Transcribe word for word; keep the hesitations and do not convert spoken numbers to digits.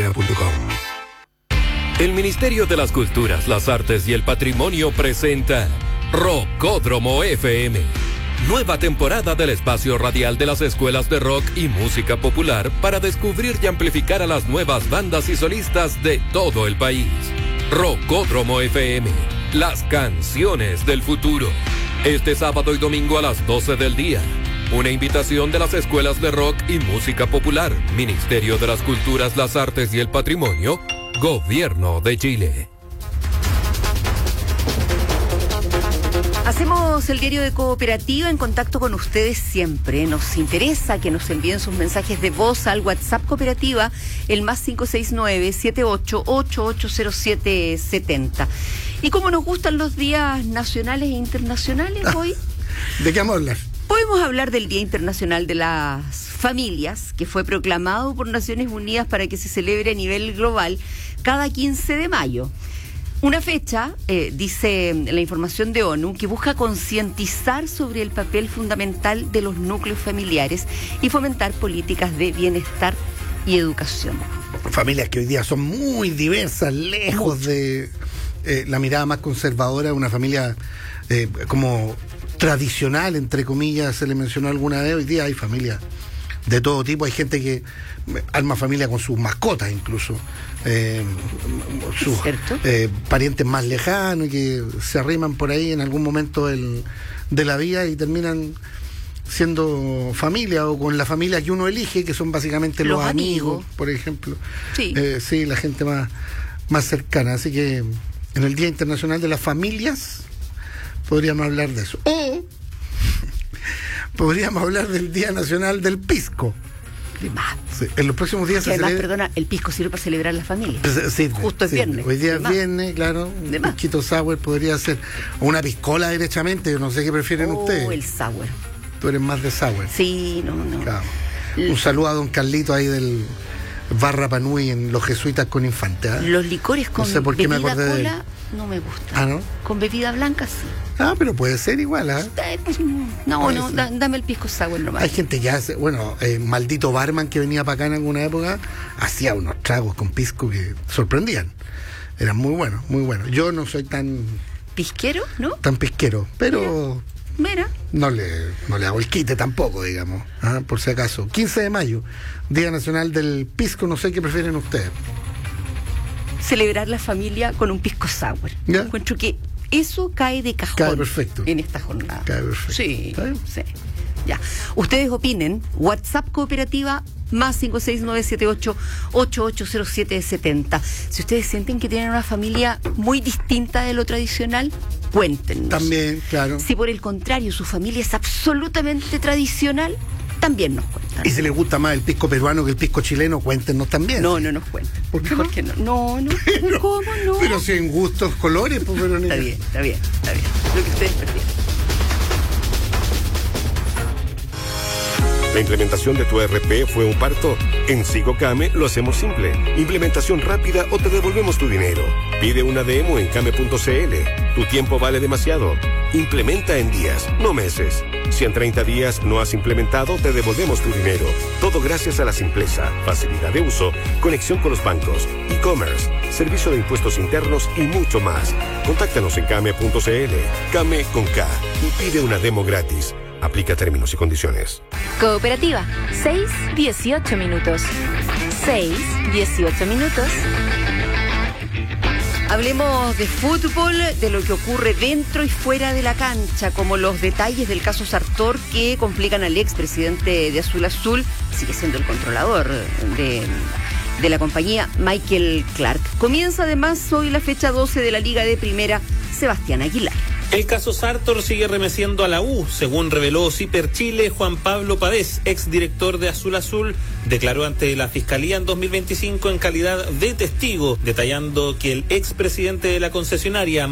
chilena punto com. El Ministerio de las Culturas, las Artes y el Patrimonio presenta Rockódromo F M. Nueva temporada del espacio radial de las escuelas de rock y música popular para descubrir y amplificar a las nuevas bandas y solistas de todo el país. Rockódromo F M, las canciones del futuro. Este sábado y domingo a las doce del día. Una invitación de las escuelas de rock y música popular, Ministerio de las Culturas, las Artes y el Patrimonio, Gobierno de Chile. Hacemos el diario de Cooperativa en contacto con ustedes siempre. Nos interesa que nos envíen sus mensajes de voz al WhatsApp Cooperativa, el más cinco seis nueve, siete ocho ocho ocho cero siete siete cero. Y como nos gustan los días nacionales e internacionales hoy, ¿de qué vamos a hablar? Podemos hablar del Día Internacional de las Familias, que fue proclamado por Naciones Unidas para que se celebre a nivel global cada quince de mayo. Una fecha, eh, dice la información de ONU, que busca concientizar sobre el papel fundamental de los núcleos familiares y fomentar políticas de bienestar y educación. Familias que hoy día son muy diversas, lejos Mucho. de eh, la mirada más conservadora de una familia eh, como tradicional, entre comillas, se le mencionó alguna vez. Hoy día hay familias de todo tipo, hay gente que arma familia con sus mascotas incluso, eh, sus eh, parientes más lejanos, y que se arriman por ahí en algún momento del, de la vida y terminan siendo familia, o con la familia que uno elige, que son básicamente los, los amigos, amigos, por ejemplo. Sí. Eh, sí, la gente más, más cercana. Así que en el Día Internacional de las Familias podríamos hablar de eso. O podríamos hablar del Día Nacional del Pisco. Sí, en los próximos días que se además, celebra... perdona, el pisco sirve para celebrar la familia. Sí, justo es sí, viernes. Hoy día es viernes, claro. Un pisquito sour podría ser. O una piscola derechamente, no sé qué prefieren oh, ustedes. O el sour. Tú eres más de sour. Sí, no, no. Claro. Un saludo a don Carlito ahí del Barra Panui en Los Jesuitas con Infante. ¿eh? Los licores con no sé por qué bebida me acordé cola de... no me gustan. Ah, ¿no? Con bebida blanca sí. Ah, pero puede ser igual, ¿ah? ¿eh? No, no, da, dame el pisco sour nomás. Hay gente que hace, bueno, eh, maldito barman que venía para acá en alguna época, hacía unos tragos con pisco que sorprendían. Eran muy buenos, muy buenos. Yo no soy tan... ¿Pisquero, no? Tan pisquero, pero... Mira. No le, no le hago el quite tampoco, digamos, ¿ah? Por si acaso. quince de mayo, Día Nacional del Pisco, no sé qué prefieren ustedes. Celebrar la familia con un pisco sour. ¿Ya? Encuentro que eso cae de cajón. Cae perfecto. En esta jornada. Cae perfecto. Sí, sí. Ya. Ustedes opinen. WhatsApp Cooperativa más cinco seis nueve siete ocho ocho ocho cero siete siete cero. Si ustedes sienten que tienen una familia muy distinta de lo tradicional, cuéntenos. También, claro. Si por el contrario su familia es absolutamente tradicional, también nos cuentan. Y si les gusta más el pisco peruano que el pisco chileno, cuéntenos también. No, no nos cuenten. ¿Por qué ¿Por no? qué no? No, no. no. ¿Cómo no? Pero si en gustos, colores, pues, pero Está bien, está bien, está bien. Lo que ustedes prefieran. ¿La implementación de tu E R P fue un parto? En Sigocame lo hacemos simple. Implementación rápida o te devolvemos tu dinero. Pide una demo en came punto c l. Tu tiempo vale demasiado. Implementa en días, no meses. Si en treinta días no has implementado, te devolvemos tu dinero. Todo gracias a la simpleza, facilidad de uso, conexión con los bancos, e-commerce, servicio de impuestos internos y mucho más. Contáctanos en came punto c l. Came con K y pide una demo gratis. Aplica términos y condiciones. Cooperativa, seis dieciocho minutos. seis dieciocho minutos. Hablemos de fútbol, de lo que ocurre dentro y fuera de la cancha, como los detalles del caso Sartor que complican al expresidente de Azul Azul, sigue siendo el controlador de, de la compañía, Michael Clark. Comienza además hoy la fecha doce de la Liga de Primera, Sebastián Aguilar. El caso Sartor sigue remeciendo a la U. Según reveló Ciper Chile, Juan Pablo Pavés, exdirector de Azul Azul, declaró ante la Fiscalía en dos mil veinticinco en calidad de testigo, detallando que el expresidente de la concesionaria,